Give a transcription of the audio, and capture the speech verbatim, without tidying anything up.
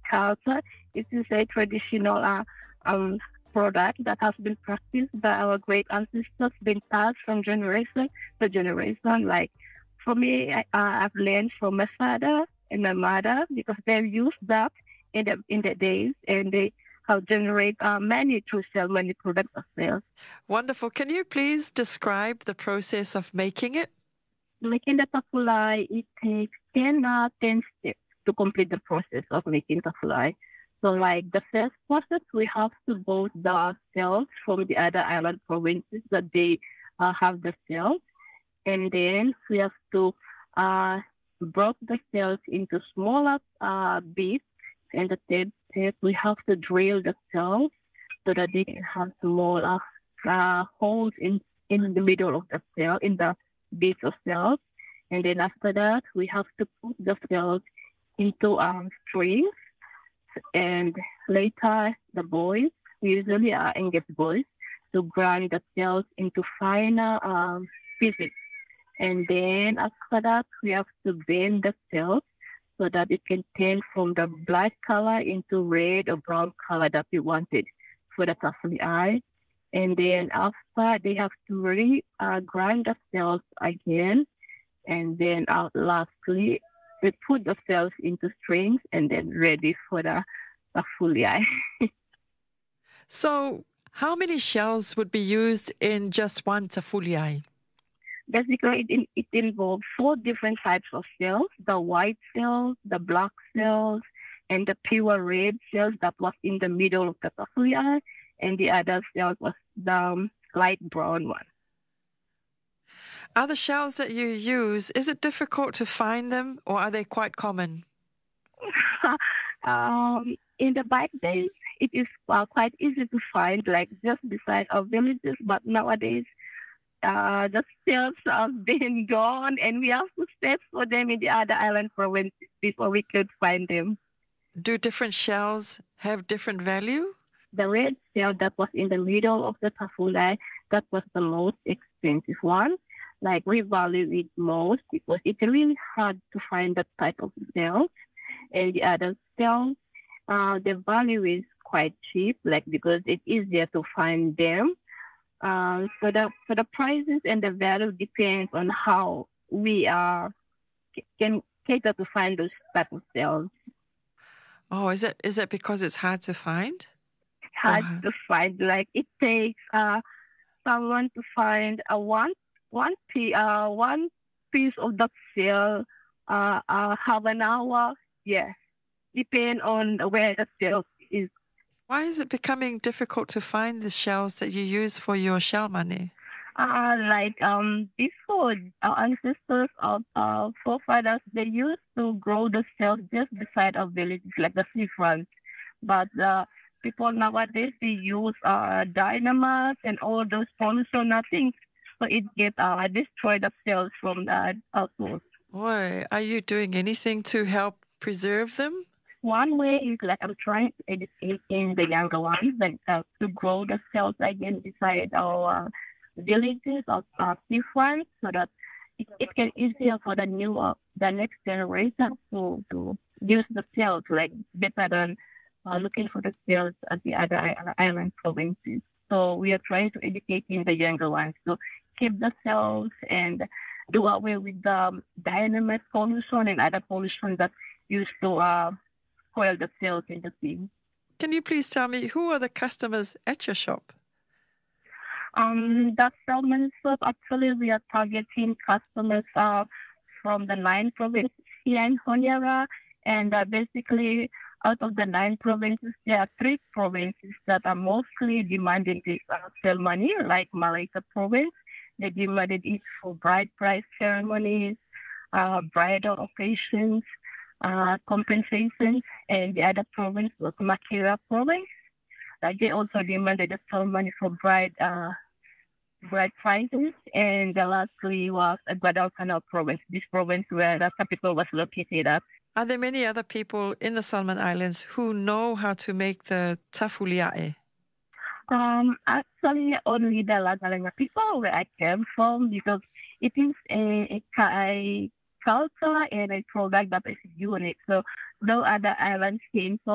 culture. It is a traditional uh, um, product that has been practiced by our great ancestors, been passed from generation to generation. Like for me, I, uh, I've learned from my father and my mother because they've used that in the in the days, and they have generate uh, money to sell many products as well. Wonderful. Can you please describe the process of making it? Making the tafulai, it takes ten, uh, ten steps to complete the process of making tafulai. So like the first process, we have to both the cells from the other island provinces that they uh, have the cells. And then we have to uh, break the cells into smaller uh, bits. And the third step, we have to drill the cells so that they can have small uh, uh, holes in, in the middle of the cell, in the bits of cells. And then after that, we have to put the cells into um, strings. And later, the boys, usually are engaged boys, to grind the cells into finer um, pieces. And then after that, we have to bend the cells so that it can turn from the black color into red or brown color that we wanted for the tafuli eye. And then after, they have to really uh, grind the cells again. And then uh, lastly, we put the cells into strings and then ready for the tafuli eye. So how many shells would be used in just one tafuli eye? Basically, it, it involves four different types of cells: the white cells, the black cells, and the pure red cells that was in the middle of the tafuli eye, and the other cells was the light brown one. Are the shells that you use, is it difficult to find them, or are they quite common? um, in the back days, it is uh, quite easy to find, like just beside our villages, but nowadays, Uh, the sales have been gone, and we have to search for them in the other island provinces before we could find them. Do different shells have different value? The red shell that was in the middle of the tafulai, that was the most expensive one. Like, we value it most because it's really hard to find that type of shell. And the other shells, uh, the value is quite cheap, like because it's easier to find them. Uh, so the so the prices and the value depends on how we are can cater to find those type of cells. Oh, is it is it because it's hard to find? Hard Uh-huh. to find. Like it takes uh someone to find a one one piece uh one piece of that cell uh, uh half an hour. Yeah, depend on where the cell is. Why is it becoming difficult to find the shells that you use for your shell money? Uh, like um, before our ancestors, our, our forefathers, they used to grow the cells just beside our villages, like the seafront. But uh, people nowadays, they use uh, dynamite and all those pollution things, so it get uh, destroy the cells from the outdoors. Boy, are you doing anything to help preserve them? One way is like I'm trying to educate in the younger ones, like uh, to grow the cells again beside our uh, villages or uh, seafront, so that it, it can easier for the new uh, the next generation to to use the cells like better than uh, looking for the cells at the other i- island provinces. So we are trying to educate in the younger ones to keep the cells and do away with the dynamite pollution and other pollution that used to uh, spoil the cells in the sea. Can you please tell me who are the customers at your shop? Um, the salmon soup, actually, we are targeting customers uh, from the nine provinces here in Honiara. And uh, basically, out of the nine provinces, there are three provinces that are mostly demanding this uh, ceremony, like Malacca province. They demanded it for bride price ceremonies, uh, bridal occasions, uh, compensations, and the other province was Makira province. Like they also demanded the ceremony for bride uh, bride prices, and the lastly was uh, Guadalcanal province, this province where the capital was located at. Are there many other people in the Solomon Islands who know how to make the tafuliae? Um, actually, only the Lagalenga people where I came from, because it is a, a, a culture and a product that is unique. So no other islands came from